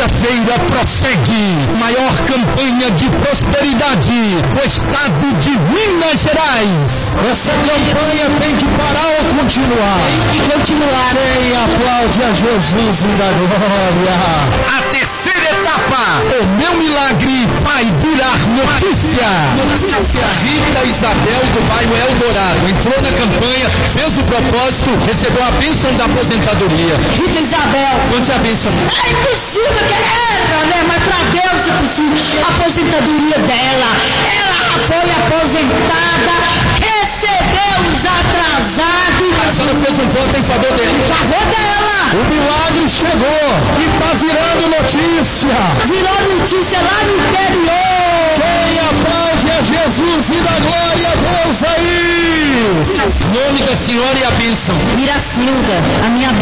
Quinta-feira prossegue maior campanha de prosperidade do estado de Minas Gerais. Essa campanha tem que parar ou continuar? Tem que continuar. Quem aplaude a Jesus e da glória? A terceira etapa, o meu milagre vai virar notícia. Rita Isabel do bairro Eldorado entrou na campanha, fez o propósito, recebeu a bênção da aposentadoria. Rita Isabel, conte a bênção. É impossível que ela, né? Mas para Deus é possível. A aposentadoria dela, ela foi aposentada, recebeu os atrasados. A senhora fez um voto em favor dela. Em favor dela. O milagre chegou e está virando notícia. Virou notícia lá no interior. Quem aplaude a Jesus e dá glória a Deus aí. Nome da senhora e a bênção. Miracilda, a minha